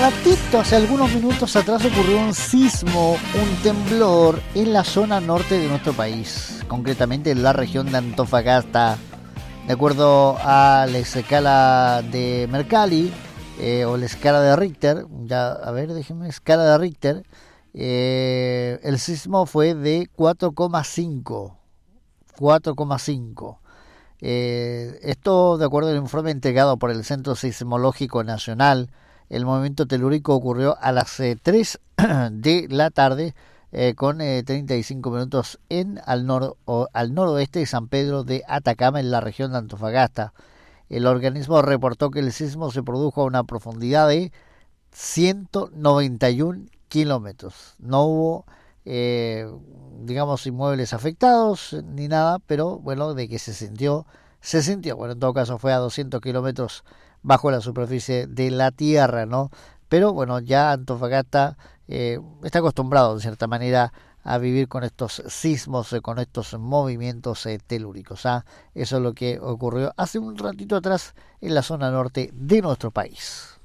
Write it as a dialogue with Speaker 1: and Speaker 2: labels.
Speaker 1: ratito, hace algunos minutos atrás, ocurrió un sismo, un temblor en la zona norte de nuestro país, concretamente en la región de Antofagasta. De acuerdo a la escala de Mercalli, o la escala de Richter, escala de Richter, el sismo fue de 4,5. 4,5. Esto de acuerdo al informe entregado por el Centro Sismológico Nacional. El movimiento telúrico ocurrió a las 3 de la tarde con 35 minutos al noroeste de San Pedro de Atacama, en la región de Antofagasta. El organismo reportó que el sismo se produjo a una profundidad de 191 kilómetros. No hubo, inmuebles afectados ni nada, pero bueno, de que se sintió. Bueno, en todo caso fue a 200 kilómetros bajo la superficie de la Tierra, ¿no? Pero bueno, ya Antofagasta está acostumbrado de cierta manera a vivir con estos sismos, con estos movimientos telúricos. Eso es lo que ocurrió hace un ratito atrás en la zona norte de nuestro país.